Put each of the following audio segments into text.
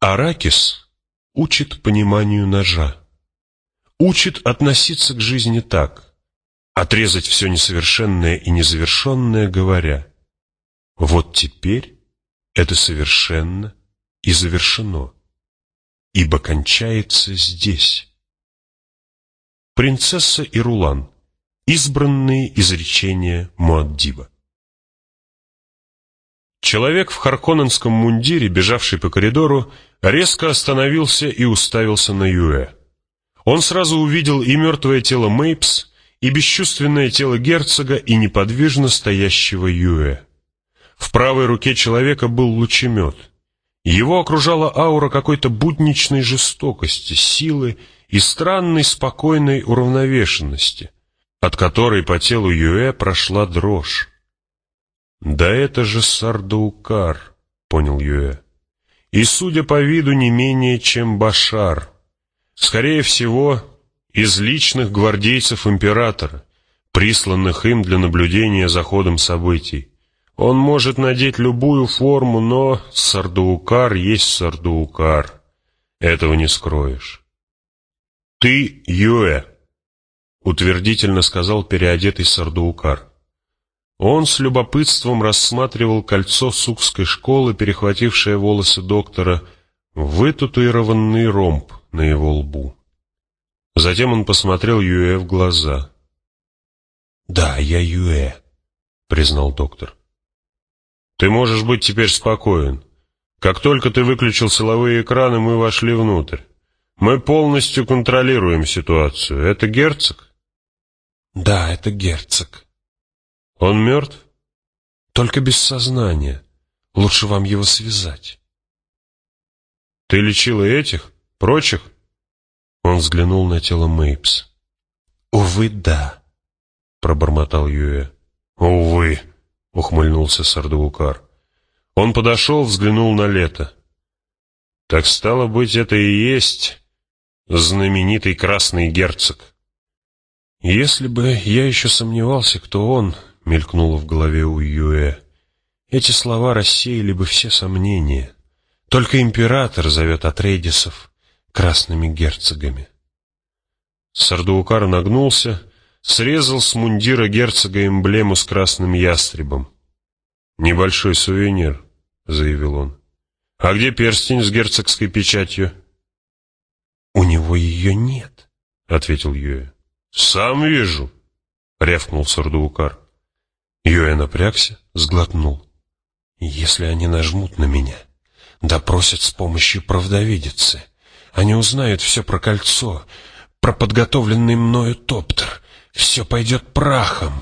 Аракис учит пониманию ножа, учит относиться к жизни так, отрезать все несовершенное и незавершенное, говоря: вот теперь это совершенно и завершено, ибо кончается здесь. Принцесса и Рулан. Избранные изречения Муаддиба. Человек в харконненском мундире, бежавший по коридору, резко остановился и уставился на Юэ. Он сразу увидел и мертвое тело Мейпс, и бесчувственное тело герцога, и неподвижно стоящего Юэ. В правой руке человека был лучемет. Его окружала аура какой-то будничной жестокости, силы и странной спокойной уравновешенности, от которой по телу Юэ прошла дрожь. «Да это же Сардаукар», — понял Юэ, — «и, судя по виду, не менее, чем Башар. Скорее всего, из личных гвардейцев императора, присланных им для наблюдения за ходом событий. Он может надеть любую форму, но Сардаукар есть Сардаукар. Этого не скроешь». «Ты Юэ», — утвердительно сказал переодетый Сардаукар. Он с любопытством рассматривал кольцо сукской школы, перехватившее волосы доктора, вытатуированный ромб на его лбу. Затем он посмотрел Юэ в глаза. «Да, я Юэ», — признал доктор. «Ты можешь быть теперь спокоен. Как только ты выключил силовые экраны, мы вошли внутрь. Мы полностью контролируем ситуацию. Это герцог?» «Да, это герцог». «Он мертв?» «Только без сознания. Лучше вам его связать». «Ты лечила этих? Прочих?» Он взглянул на тело Мейпс. «Увы, да», — пробормотал Юэ. «Увы», — ухмыльнулся Сардаукар. Он подошел, взглянул на Лето. «Так стало быть, это и есть знаменитый красный герцог». «Если бы я еще сомневался, кто он», — мелькнуло в голове у Юэ, — «эти слова рассеяли бы все сомнения. Только император зовет Атрейдисов красными герцогами». Сардаукар нагнулся, срезал с мундира герцога эмблему с красным ястребом. «Небольшой сувенир», — заявил он. «А где перстень с герцогской печатью?» «У него ее нет», — ответил Юэ. «Сам вижу», — рявкнул Сардаукар. Юэ напрягся, сглотнул. «Если они нажмут на меня, допросят с помощью правдовидицы. Они узнают все про кольцо, про подготовленный мною топтер. Все пойдет прахом».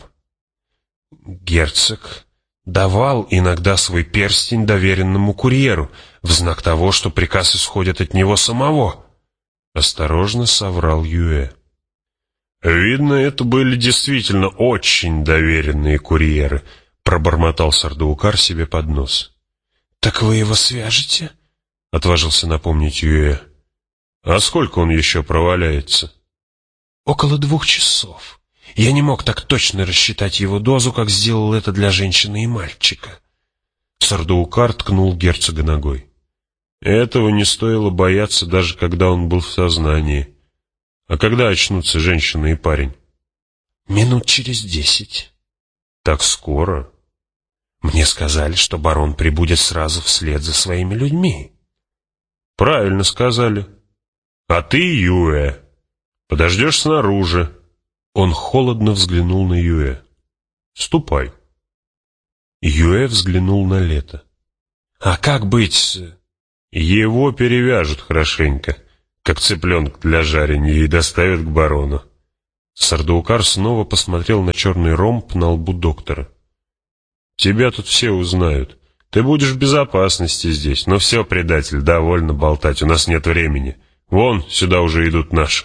Герцог давал иногда свой перстень доверенному курьеру в знак того, что приказ исходит от него самого. Осторожно соврал Юэ. «Видно, это были действительно очень доверенные курьеры», — пробормотал Сардаукар себе под нос. «Так вы его свяжете?» — отважился напомнить Юэ. «А сколько он еще проваляется?» «Около 2 часов. Я не мог так точно рассчитать его дозу, как сделал это для женщины и мальчика». Сардаукар ткнул герцога ногой. «Этого не стоило бояться, даже когда он был в сознании. А когда очнутся женщина и парень?» «Минут через 10». «Так скоро?» «Мне сказали, что барон прибудет сразу вслед за своими людьми». «Правильно сказали. А ты, Юэ, подождешь снаружи». Он холодно взглянул на Юэ. «Ступай». Юэ взглянул на Лето. «А как быть с...» «Его перевяжут хорошенько, как цыпленка для жарения, и доставят к барону». Сардаукар снова посмотрел на черный ромб на лбу доктора. «Тебя тут все узнают. Ты будешь в безопасности здесь. Но все, предатель, довольно болтать, у нас нет времени. Вон, сюда уже идут наши».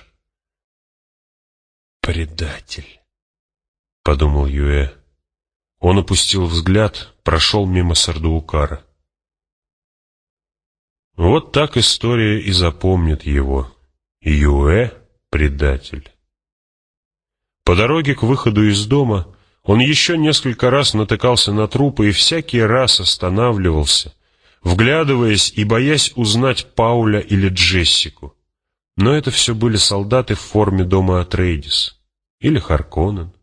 «Предатель», — подумал Юэ. Он опустил взгляд, прошел мимо Сардаукара. Вот так история и запомнит его. Юэ — предатель. По дороге к выходу из дома он еще несколько раз натыкался на трупы и всякий раз останавливался, вглядываясь и боясь узнать Пауля или Джессику. Но это все были солдаты в форме дома Атрейдис или Харконнен.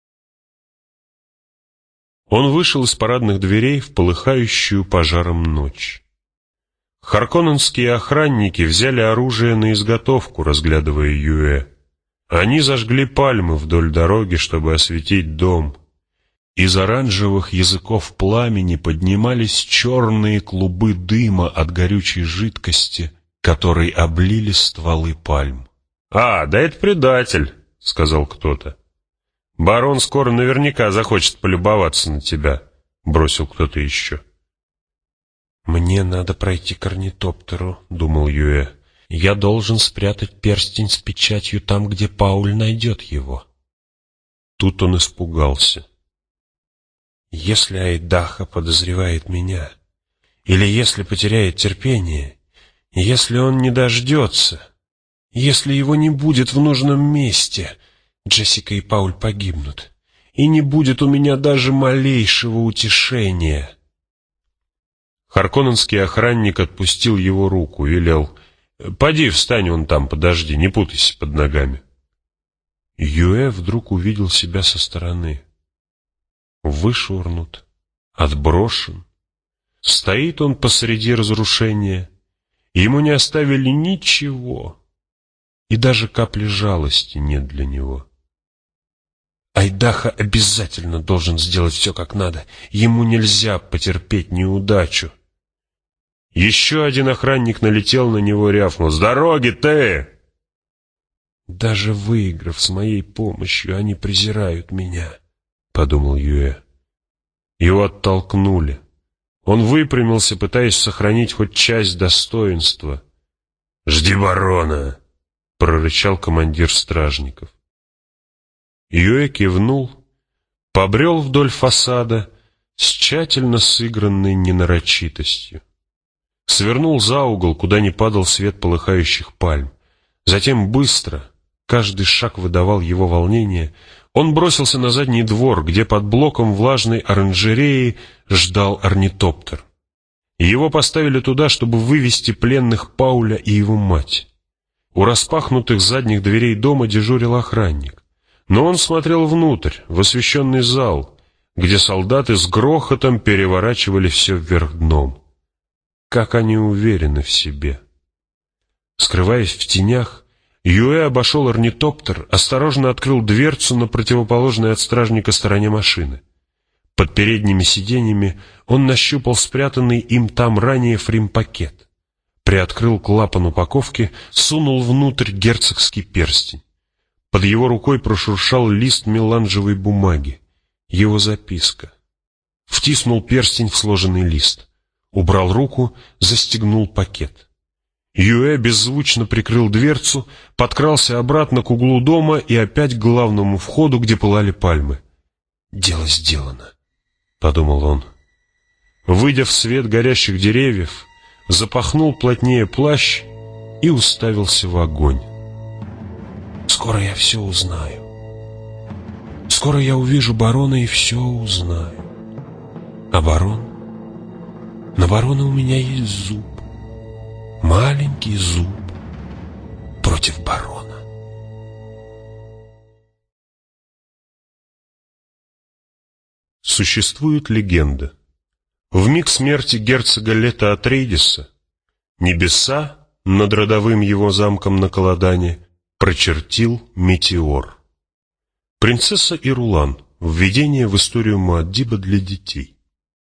Он вышел из парадных дверей в полыхающую пожаром ночь. Харконненские охранники взяли оружие на изготовку, разглядывая Юэ. Они зажгли пальмы вдоль дороги, чтобы осветить дом. Из оранжевых языков пламени поднимались черные клубы дыма от горючей жидкости, которой облили стволы пальм. «А, да это предатель», — сказал кто-то. «Барон скоро наверняка захочет полюбоваться на тебя», — бросил кто-то еще. «Мне надо пройти к орнитоптеру», — думал Юэ. «Я должен спрятать перстень с печатью там, где Пауль найдет его». Тут он испугался. «Если Айдаха подозревает меня, или если потеряет терпение, если он не дождется, если его не будет в нужном месте, Джессика и Пауль погибнут, и не будет у меня даже малейшего утешения». Харконненский охранник отпустил его руку, велел: «Поди, встань вон там, подожди, не путайся под ногами». Юэ вдруг увидел себя со стороны. Вышвырнут, отброшен. Стоит он посреди разрушения, и ему не оставили ничего, и даже капли жалости нет для него. Айдаха обязательно должен сделать все как надо, ему нельзя потерпеть неудачу. Еще один охранник налетел на него, рявкнул: «С дороги ты!» «Даже выиграв с моей помощью, они презирают меня», — подумал Юэ. Его оттолкнули. Он выпрямился, пытаясь сохранить хоть часть достоинства. «Жди барона!» — прорычал командир стражников. Юэ кивнул, побрел вдоль фасада с тщательно сыгранной ненарочитостью. Свернул за угол, куда не падал свет полыхающих пальм. Затем быстро, каждый шаг выдавал его волнение, он бросился на задний двор, где под блоком влажной оранжереи ждал орнитоптер. Его поставили туда, чтобы вывести пленных Пауля и его мать. У распахнутых задних дверей дома дежурил охранник. Но он смотрел внутрь, в освещенный зал, где солдаты с грохотом переворачивали все вверх дном. Как они уверены в себе! Скрываясь в тенях, Юэ обошел орнитоптер, осторожно открыл дверцу на противоположной от стражника стороне машины. Под передними сиденьями он нащупал спрятанный им там ранее фримпакет, приоткрыл клапан упаковки, сунул внутрь герцогский перстень. Под его рукой прошуршал лист меланжевой бумаги, его записка. Втиснул перстень в сложенный лист, убрал руку, застегнул пакет. Юэ беззвучно прикрыл дверцу, подкрался обратно к углу дома и опять к главному входу, где пылали пальмы. «Дело сделано», — подумал он. Выйдя в свет горящих деревьев, запахнул плотнее плащ и уставился в огонь. «Скоро я все узнаю. Скоро я увижу барона и все узнаю. А барон? На барона у меня есть зуб. Маленький зуб против барона». Существует легенда. В миг смерти герцога Лета Атрейдиса небеса над родовым его замком на Каладане прочертил метеор. Принцесса Ирулан. Введение в историю Муаддиба для детей.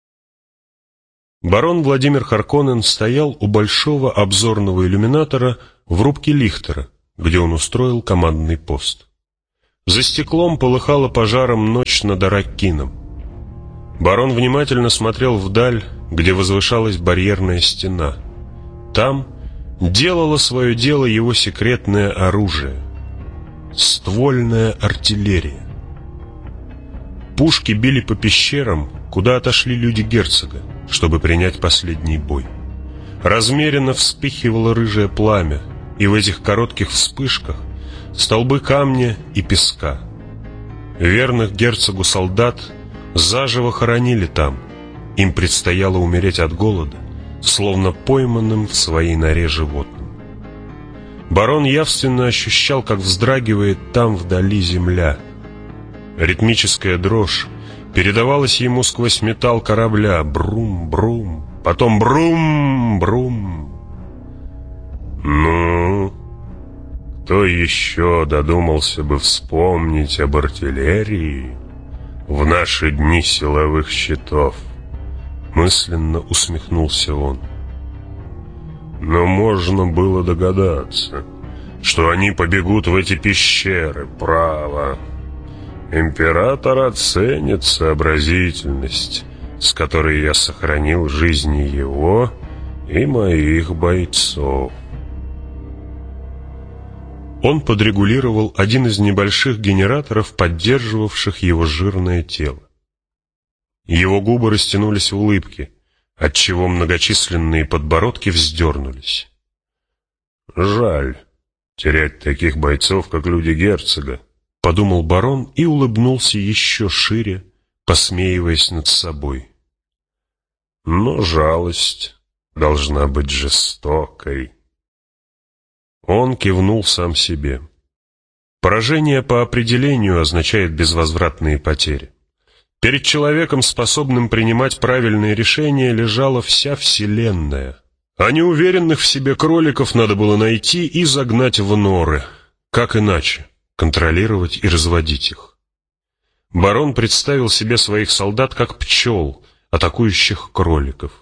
Барон Владимир Харконнен стоял у большого обзорного иллюминатора в рубке Лихтера, где он устроил командный пост. За стеклом полыхала пожаром ночь над Араккином. Барон внимательно смотрел вдаль, где возвышалась барьерная стена. Там делало свое дело его секретное оружие — ствольная артиллерия. Пушки били по пещерам, куда отошли люди герцога, чтобы принять последний бой. Размеренно вспыхивало рыжее пламя, и в этих коротких вспышках столбы камня и песка. Верных герцогу солдат заживо хоронили там. Им предстояло умереть от голода, словно пойманным в своей норе животным. Барон явственно ощущал, как вздрагивает там вдали земля. Ритмическая дрожь передавалась ему сквозь металл корабля. Брум-брум, потом брум-брум. Ну, кто еще додумался бы вспомнить об артиллерии в наши дни силовых щитов? Мысленно усмехнулся он. Но можно было догадаться, что они побегут в эти пещеры, право. Император оценит сообразительность, с которой я сохранил жизни его и моих бойцов. Он подрегулировал один из небольших генераторов, поддерживавших его жирное тело. Его губы растянулись в улыбке, отчего многочисленные подбородки вздернулись. «Жаль терять таких бойцов, как люди герцога», — подумал барон и улыбнулся еще шире, посмеиваясь над собой. «Но жалость должна быть жестокой». Он кивнул сам себе. Поражение по определению означает безвозвратные потери. Перед человеком, способным принимать правильные решения, лежала вся вселенная. А неуверенных в себе кроликов надо было найти и загнать в норы. Как иначе контролировать и разводить их? Барон представил себе своих солдат как пчел, атакующих кроликов.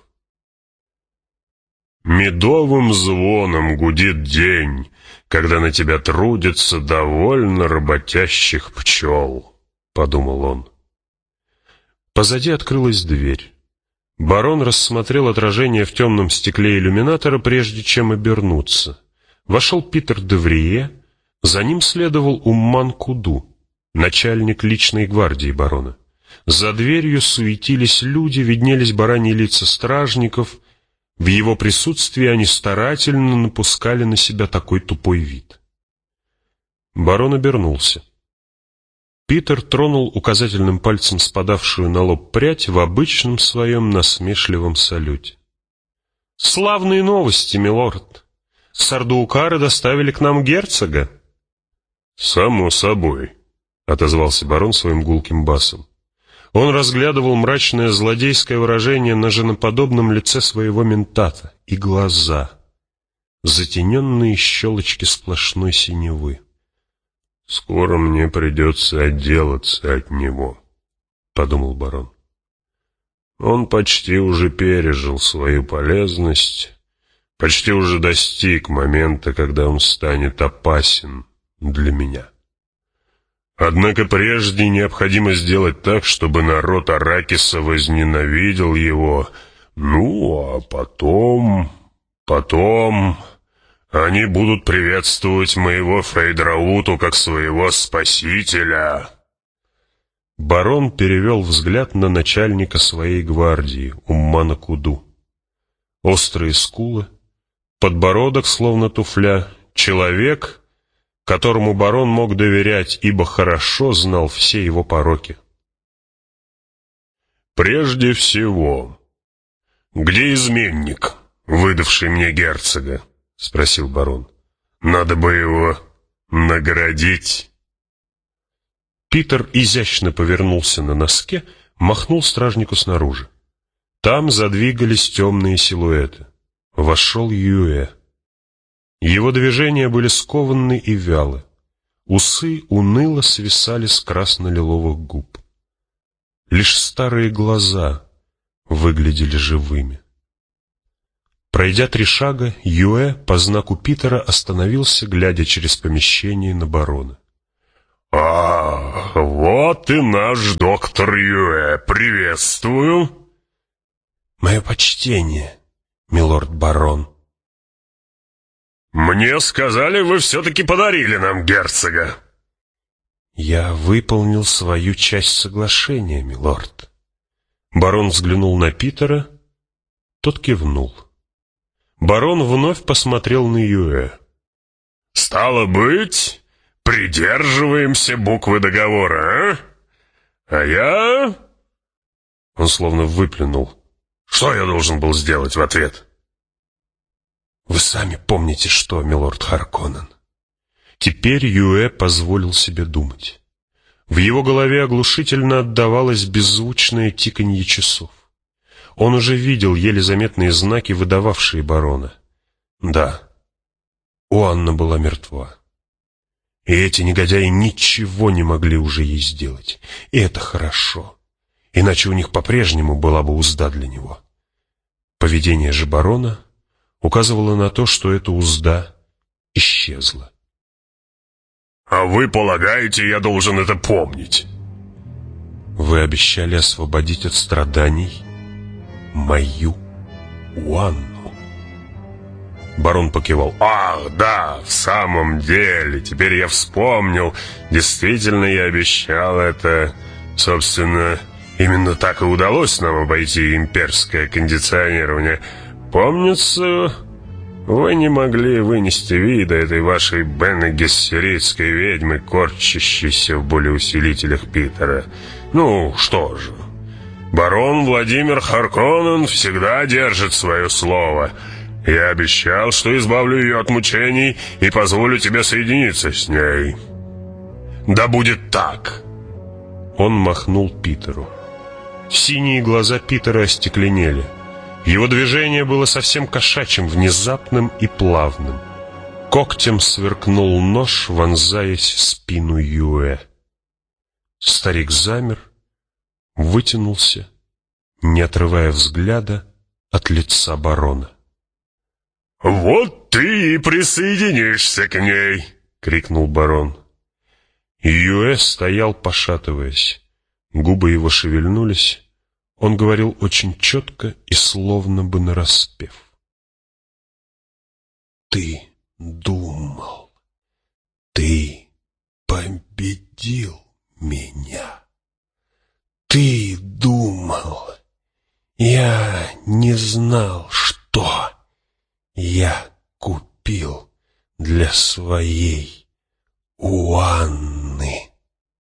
«Медовым звоном гудит день, когда на тебя трудится довольно работящих пчел», — подумал он. Позади открылась дверь. Барон рассмотрел отражение в темном стекле иллюминатора, прежде чем обернуться. Вошел Питер де Врие, за ним следовал Умман Куду, начальник личной гвардии барона. За дверью суетились люди, виднелись бараньи лица стражников. В его присутствии они старательно напускали на себя такой тупой вид. Барон обернулся. Питер тронул указательным пальцем спадавшую на лоб прядь в обычном своем насмешливом салюте. «Славные новости, милорд! Сардаукары доставили к нам герцога!» «Само собой», — отозвался барон своим гулким басом. Он разглядывал мрачное злодейское выражение на женоподобном лице своего ментата и глаза, затененные щелочки сплошной синевы. «Скоро мне придется отделаться от него», — подумал барон. «Он почти уже пережил свою полезность, почти уже достиг момента, когда он станет опасен для меня. Однако прежде необходимо сделать так, чтобы народ Аракиса возненавидел его, ну, а потом они будут приветствовать моего Фейдрауту как своего спасителя». Барон перевел взгляд на начальника своей гвардии, Уммана Куду. Острые скулы, подбородок словно туфля, человек, которому барон мог доверять, ибо хорошо знал все его пороки. «Прежде всего, где изменник, выдавший мне герцога?» — спросил барон. «Надо бы его наградить». Питер изящно повернулся на носке, махнул стражнику снаружи. Там задвигались темные силуэты. Вошел Юэ. Его движения были скованны и вялы. Усы уныло свисали с красно-лиловых губ. Лишь старые глаза выглядели живыми. Пройдя 3 шага, Юэ по знаку Питера остановился, глядя через помещение на барона. Вот и наш доктор Юэ. Приветствую!» «Мое почтение, милорд-барон». «Мне сказали, вы все-таки подарили нам герцога». «Я выполнил свою часть соглашения, милорд». Барон взглянул на Питера, тот кивнул. Барон вновь посмотрел на Юэ. «Стало быть, придерживаемся буквы договора, а? А я...» Он словно выплюнул. «Что я должен был сделать в ответ? сами помните что, милорд Харконнен». Теперь Юэ позволил себе думать. В его голове оглушительно отдавалось беззвучное тиканье часов. Он уже видел еле заметные знаки, выдававшие барона. Да, Оанна была мертва. И эти негодяи ничего не могли уже ей сделать. И это хорошо. Иначе у них по-прежнему была бы узда для него. Поведение же барона указывало на то, что эта узда исчезла. «А вы полагаете, я должен это помнить?» «Вы обещали освободить от страданий мою Оанну». Барон покивал. «Ах, да, в самом деле, теперь я вспомнил. Действительно, я обещал это. Собственно, именно так и удалось нам обойти имперское кондиционирование. Помнится, вы не могли вынести вида этой вашей бене-гессеритской ведьмы, корчащейся в болеусилителях Питера. Ну, что же, барон Владимир Харконнен всегда держит свое слово. Я обещал, что избавлю ее от мучений и позволю тебе соединиться с ней. Да будет так!» Он махнул Питеру. Синие глаза Питера остекленели. Его движение было совсем кошачьим, внезапным и плавным. Когтем сверкнул нож, вонзаясь в спину Юэ. Старик замер, вытянулся, не отрывая взгляда от лица барона. «Вот ты и присоединишься к ней!» — крикнул барон. Юэ стоял, пошатываясь. Губы его шевельнулись. Он говорил очень четко и словно бы нараспев. «Ты думал, ты победил меня. Ты думал, я не знал, что я купил для своей Оанны».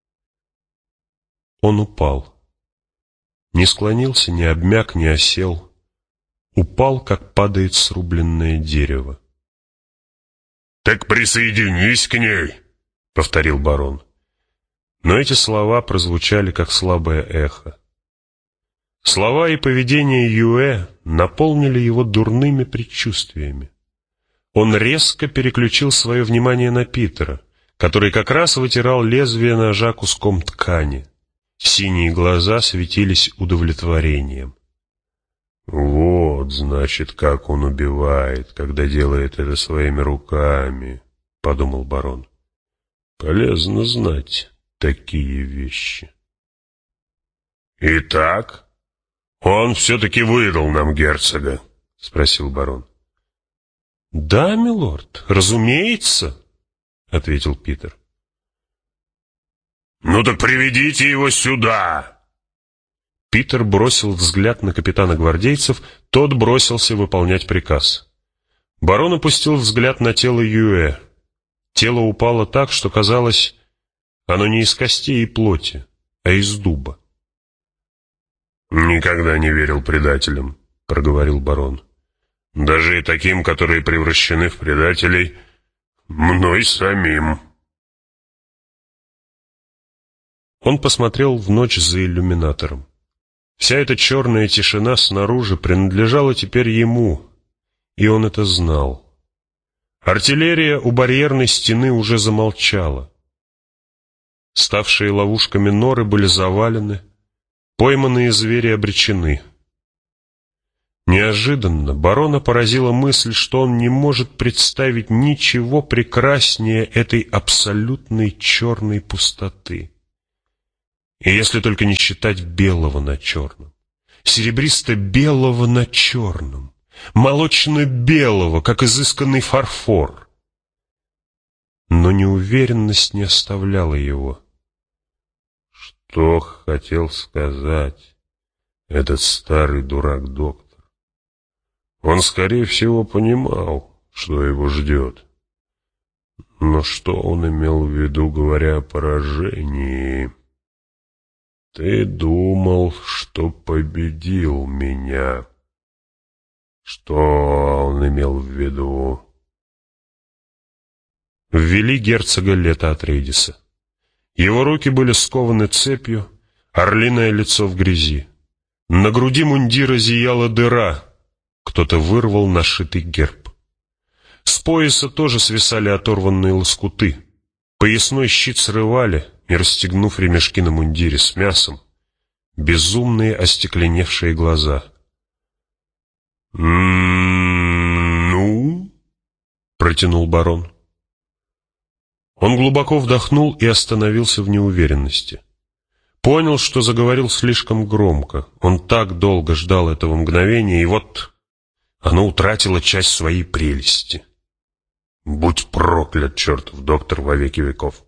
Он упал. Не склонился, не обмяк, не осел. Упал, как падает срубленное дерево. «Так присоединись к ней», — повторил барон. Но эти слова прозвучали, как слабое эхо. Слова и поведение Юэ наполнили его дурными предчувствиями. Он резко переключил свое внимание на Питера, который как раз вытирал лезвие ножа куском ткани. Синие глаза светились удовлетворением. «Вот, значит, как он убивает, когда делает это своими руками», — подумал барон. «Полезно знать такие вещи». «Итак, он все-таки выдал нам герцога?» — спросил барон. «Да, милорд, разумеется», — ответил Питер. «Ну так приведите его сюда!» Питер бросил взгляд на капитана гвардейцев, тот бросился выполнять приказ. Барон опустил взгляд на тело Юэ. Тело упало так, что казалось, оно не из костей и плоти, а из дуба. «Никогда не верил предателям», — проговорил барон. «Даже и таким, которые превращены в предателей мной самим». Он посмотрел в ночь за иллюминатором. Вся эта черная тишина снаружи принадлежала теперь ему, и он это знал. Артиллерия у барьерной стены уже замолчала. Ставшие ловушками норы были завалены, пойманные звери обречены. Неожиданно барона поразила мысль, что он не может представить ничего прекраснее этой абсолютной черной пустоты. И если только не считать белого на черном, серебристо-белого на черном, молочно-белого, как изысканный фарфор. Но неуверенность не оставляла его. Что хотел сказать этот старый дурак-доктор? Он, скорее всего, понимал, что его ждет. Но что он имел в виду, говоря о поражении? «Ты думал, что победил меня. Что он имел в виду? Ввели герцога Лето Атрейдиса. Его руки были скованы цепью, орлиное лицо в грязи. На груди мундира зияла дыра. Кто-то вырвал нашитый герб. С пояса тоже свисали оторванные лоскуты. Поясной щит срывали, не расстегнув ремешки на мундире с мясом. Безумные остекленевшие глаза. «Ну?» — протянул барон. Он глубоко вдохнул и остановился в неуверенности. Понял, что заговорил слишком громко. Он так долго ждал этого мгновения, и вот оно утратило часть своей прелести. «Будь проклят, чертов доктор во веки веков!»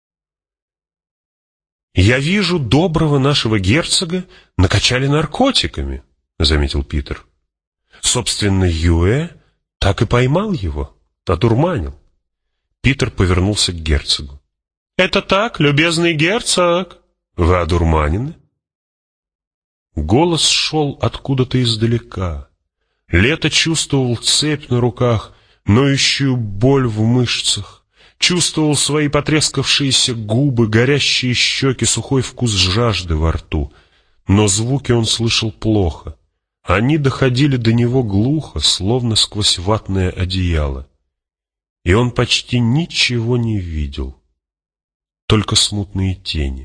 «Я вижу, доброго нашего герцога накачали наркотиками», — заметил Питер. «Собственно, Юэ так и поймал его, одурманил». Питер повернулся к герцогу. «Это так, любезный герцог? Вы одурманены?» Голос шел откуда-то издалека. Лето чувствовал цепь на руках, ноющую боль в мышцах, чувствовал свои потрескавшиеся губы, горящие щеки, сухой вкус жажды во рту. Но звуки он слышал плохо. Они доходили до него глухо, словно сквозь ватное одеяло. И он почти ничего не видел, только смутные тени.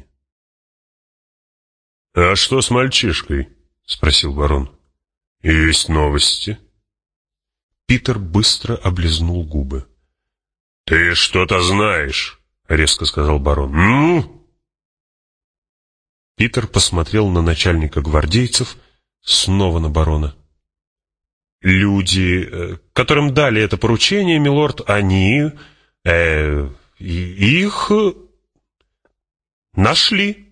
«А что с мальчишкой?» — спросил барон. «Есть новости?» Питер быстро облизнул губы. «Ты что-то знаешь», — резко сказал барон. «Ну?» Питер посмотрел на начальника гвардейцев, снова на барона. «Люди, которым дали это поручение, милорд, они... их... нашли».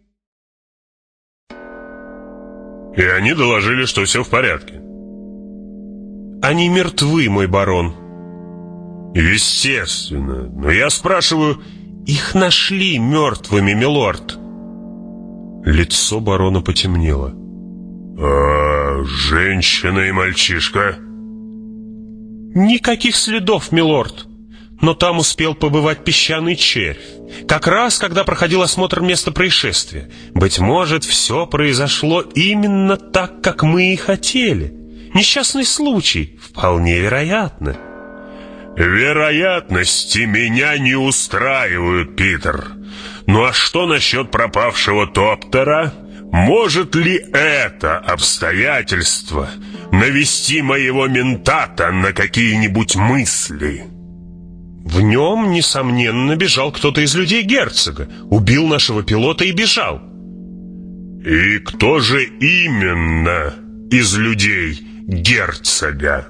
«И они доложили, что все в порядке?» «Они мертвы, мой барон». «Естественно, но я спрашиваю...» «Их нашли мертвыми, милорд». Лицо барона потемнело. «А женщина и мальчишка?» «Никаких следов, милорд. Но там успел побывать песчаный червь. Как раз, когда проходил осмотр места происшествия. Быть может, все произошло именно так, как мы и хотели. Несчастный случай, вполне вероятно». «Вероятности меня не устраивают, Питер. Ну а что насчет пропавшего Топтера? Может ли это обстоятельство навести моего ментата на какие-нибудь мысли?» В нем, несомненно, бежал кто-то из людей герцога, убил нашего пилота и бежал. «И кто же именно из людей герцога?»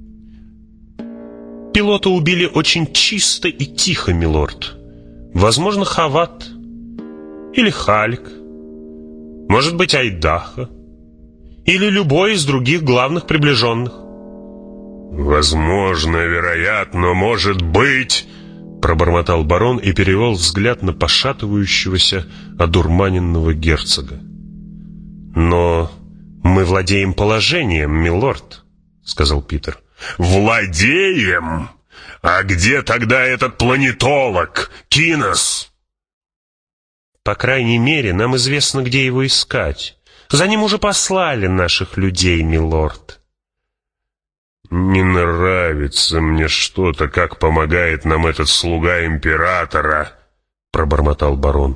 Пилота убили очень чисто и тихо, милорд. Возможно, Хават или Халик, может быть, Айдаха или любой из других главных приближенных. «Возможно, вероятно, может быть», — пробормотал барон и перевел взгляд на пошатывающегося, одурманенного герцога. «Но мы владеем положением, милорд», — сказал Питер. «Владеем? А где тогда этот планетолог, Кинос?» «По крайней мере, нам известно, где его искать. За ним уже послали наших людей, милорд». «Не нравится мне что-то, как помогает нам этот слуга императора», — пробормотал барон.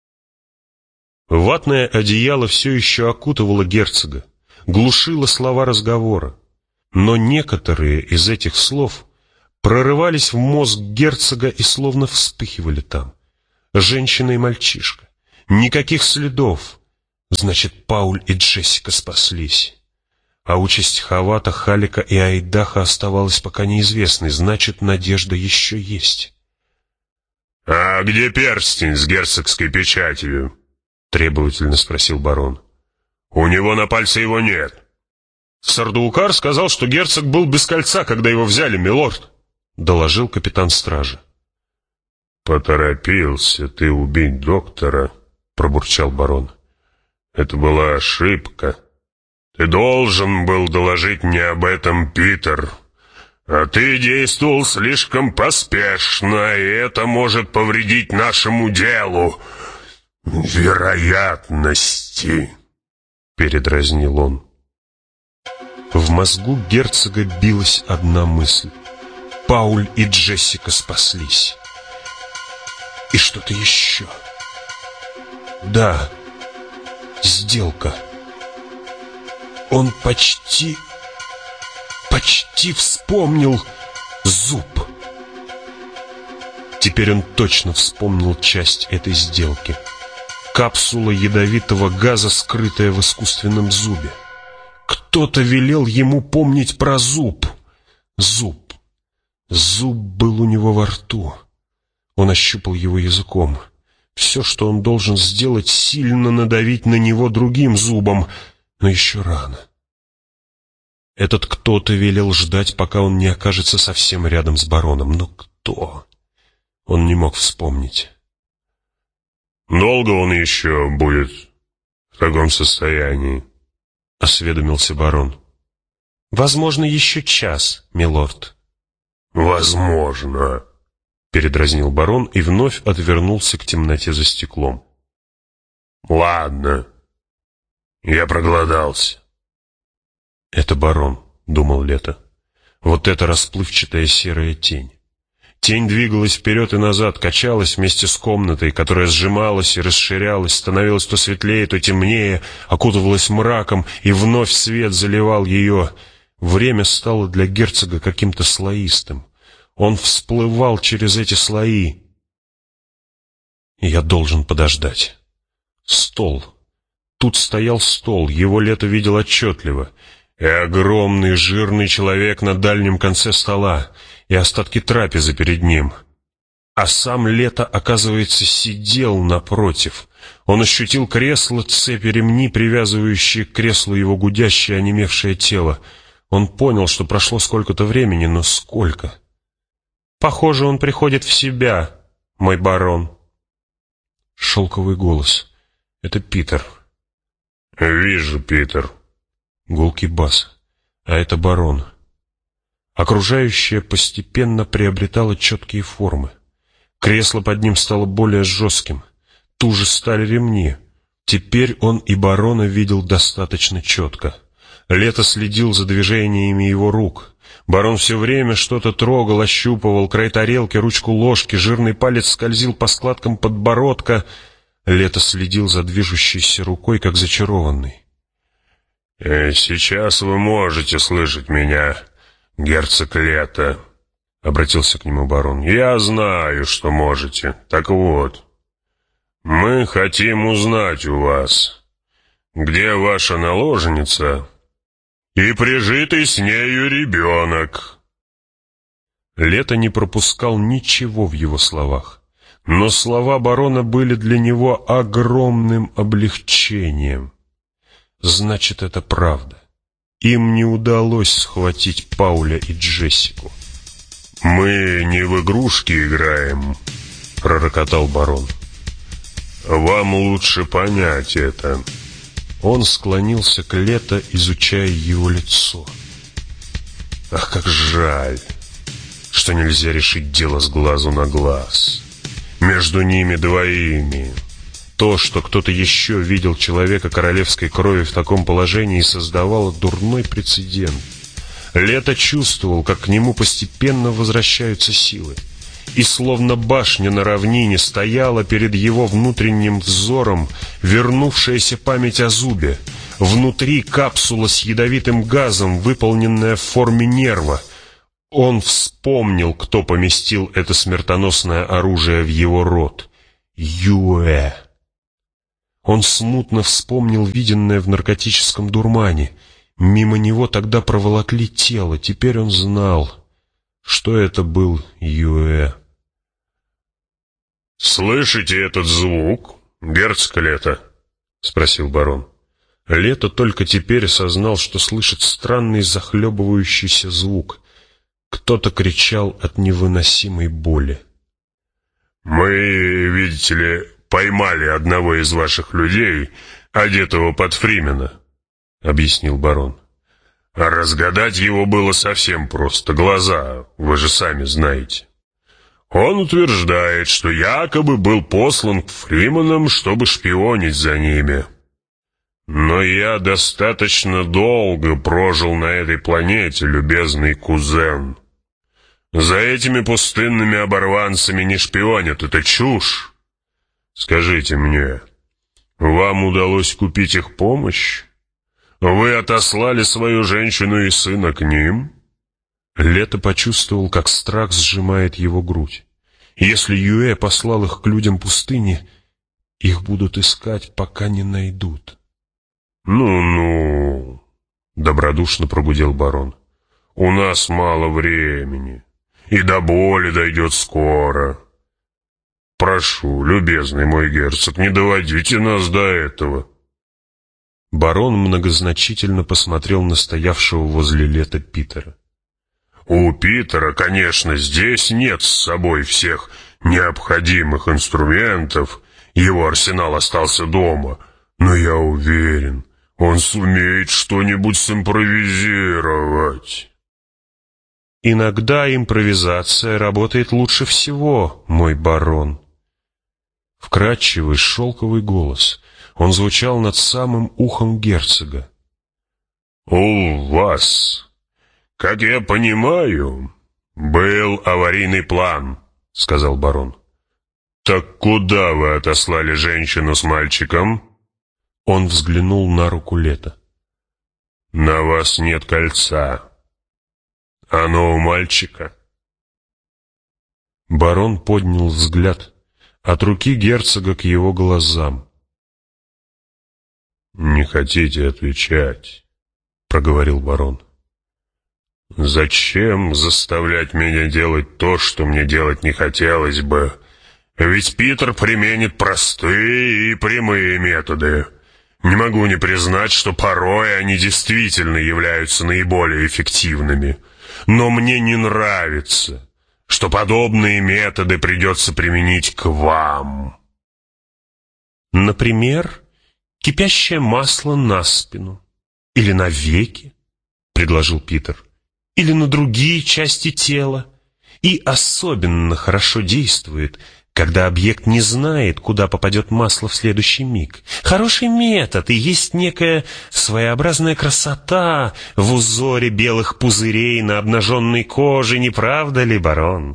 Ватное одеяло все еще окутывало герцога, глушило слова разговора. Но некоторые из этих слов прорывались в мозг герцога и словно вспыхивали там. Женщина и мальчишка. Никаких следов. Значит, Пауль и Джессика спаслись. А участь Хавата, Халика и Айдаха оставалась пока неизвестной. Значит, надежда еще есть. «А где перстень с герцогской печатью?» — требовательно спросил барон. «У него на пальце его нет». «Сардаукар сказал, что герцог был без кольца, когда его взяли, милорд», — доложил капитан стражи. «Поторопился ты убить доктора», — пробурчал барон. «Это была ошибка». Ты должен был доложить мне об этом, Питер. А ты действовал слишком поспешно, и это может повредить нашему делу. Вероятности, передразнил он. В мозгу герцога билась одна мысль. Пауль и Джессика спаслись. И что-то еще. Да, сделка. Он почти вспомнил зуб. Теперь он точно вспомнил часть этой сделки. Капсула ядовитого газа, скрытая в искусственном зубе. Кто-то велел ему помнить про зуб. Зуб был у него во рту. Он ощупал его языком. Все, что он должен сделать, сильно надавить на него другим зубом. Но еще рано. Этот кто-то велел ждать, пока он не окажется совсем рядом с бароном. Но кто? Он не мог вспомнить. «Долго он еще будет в таком состоянии?» — осведомился барон. «Возможно, еще час, милорд». «Возможно», — передразнил барон и вновь отвернулся к темноте за стеклом. «Ладно, я проголодался». «Это барон», — думал Лето. «Вот эта расплывчатая серая тень». Тень двигалась вперед и назад, качалась вместе с комнатой, которая сжималась и расширялась, становилась то светлее, то темнее, окутывалась мраком, и вновь свет заливал ее. Время стало для герцога каким-то слоистым. Он всплывал через эти слои. Я должен подождать. Стол. Тут стоял стол, его Лето видел отчетливо. И огромный жирный человек на дальнем конце стола, и остатки трапезы перед ним. А сам Лето, оказывается, сидел напротив. Он ощутил кресло, цепи ремни, привязывающие к креслу его гудящее, онемевшее тело. Он понял, что прошло сколько-то времени, но сколько? «Похоже, он приходит в себя, мой барон». Шелковый голос. Это Питер. «Вижу, Питер». Гулкий бас. А это барон. Окружающее постепенно приобретало четкие формы. Кресло под ним стало более жестким. Туже стали ремни. Теперь он и барона видел достаточно четко. Лето следил за движениями его рук. Барон все время что-то трогал, ощупывал, край тарелки, ручку ложки, жирный палец скользил по складкам подбородка. Лето следил за движущейся рукой, как зачарованный. «Сейчас вы можете слышать меня, герцог Лето», — обратился к нему барон. «Я знаю, что можете. Так вот, мы хотим узнать у вас, где ваша наложница и прижитый с нею ребенок». Лето не пропускал ничего в его словах, но слова барона были для него огромным облегчением. Значит, это правда. Им не удалось схватить Пауля и Джессику. «Мы не в игрушки играем», — пророкотал барон. «Вам лучше понять это». Он склонился к Лето, изучая его лицо. «Ах, как жаль, что нельзя решить дело с глазу на глаз. Между ними двоими». То, что кто-то еще видел человека королевской крови в таком положении, создавало дурной прецедент. Лето чувствовал, как к нему постепенно возвращаются силы. И словно башня на равнине стояла перед его внутренним взором вернувшаяся память о зубе. Внутри капсула с ядовитым газом, выполненная в форме нерва. Он вспомнил, кто поместил это смертоносное оружие в его рот. Юэ. Он смутно вспомнил виденное в наркотическом дурмане. Мимо него тогда проволокли тело. Теперь он знал, что это был Юэ. «Слышите этот звук, герцог Лето?» — спросил барон. Лето только теперь осознал, что слышит странный захлебывающийся звук. Кто-то кричал от невыносимой боли. «Мы, видите ли, поймали одного из ваших людей, одетого под Фримена», объяснил барон. А разгадать его было совсем просто. Глаза, вы же сами знаете. Он утверждает, что якобы был послан к Фриманам, чтобы шпионить за ними. Но я достаточно долго прожил на этой планете, любезный кузен. За этими пустынными оборванцами не шпионят, это чушь. Скажите мне, вам удалось купить их помощь? Вы отослали свою женщину и сына к ним?» Лето почувствовал, как страх сжимает его грудь. Если Юэ послал их к людям пустыни, их будут искать, пока не найдут. «Ну-ну», — добродушно прогудел барон, — «у нас мало времени, и до боли дойдет скоро. Прошу, любезный мой герцог, не доводите нас до этого». Барон многозначительно посмотрел на стоявшего возле Лета Питера. «У Питера, конечно, здесь нет с собой всех необходимых инструментов, его арсенал остался дома, но я уверен, он сумеет что-нибудь симпровизировать». «Иногда импровизация работает лучше всего, мой барон». Вкрадчивый шелковый голос, он звучал над самым ухом герцога. «У вас, как я понимаю, был аварийный план», — сказал барон. «Так куда вы отослали женщину с мальчиком?» Он взглянул на руку Лета. «На вас нет кольца. Оно у мальчика». Барон поднял взгляд от руки герцога к его глазам. «Не хотите отвечать», — проговорил барон. «Зачем заставлять меня делать то, что мне делать не хотелось бы? Ведь Питер применит простые и прямые методы. Не могу не признать, что порой они действительно являются наиболее эффективными. Но мне не нравится, что подобные методы придется применить к вам». «Например, кипящее масло на спину. Или на веки», — предложил Питер. «Или на другие части тела. И особенно хорошо действует, когда объект не знает, куда попадет масло в следующий миг. Хороший метод, и есть некая своеобразная красота в узоре белых пузырей на обнаженной коже, не правда ли, барон?»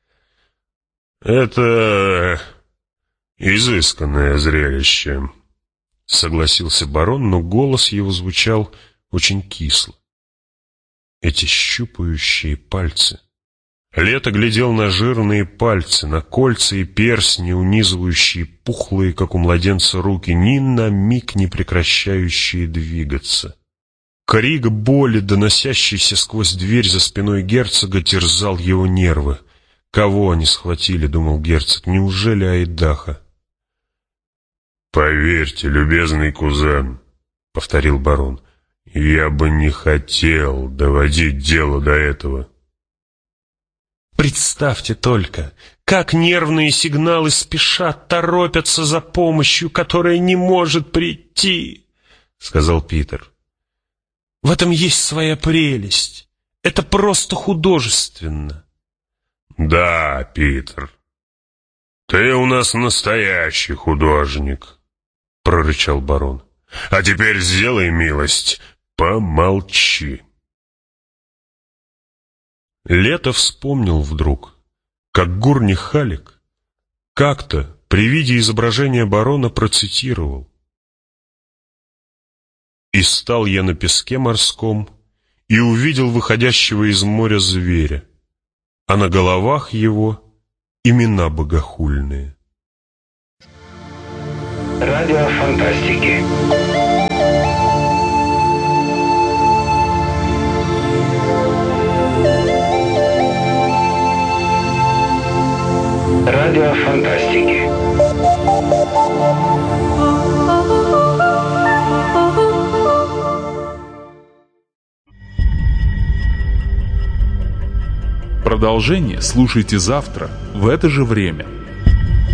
«Это изысканное зрелище», — согласился барон, но голос его звучал очень кисло. Эти щупающие пальцы. Лето глядел на жирные пальцы, на кольца и перстни, унизывающие пухлые, как у младенца, руки, ни на миг не прекращающие двигаться. Крик боли, доносящийся сквозь дверь за спиной герцога, терзал его нервы. «Кого они схватили?» — думал герцог. «Неужели Айдаха?» «Поверьте, любезный кузен», — повторил барон, — «я бы не хотел доводить дело до этого». «Представьте только, как нервные сигналы спешат, торопятся за помощью, которая не может прийти», — сказал Питер. «В этом есть своя прелесть. Это просто художественно». «Да, Питер, ты у нас настоящий художник», — прорычал барон. «А теперь сделай милость, помолчи». Лето вспомнил вдруг, как Гурни Халик как-то при виде изображения барона процитировал: «И стал я на песке морском, и увидел выходящего из моря зверя, а на головах его имена богохульные». Радио фантастики. Радио фантастики. Продолжение слушайте завтра в это же время.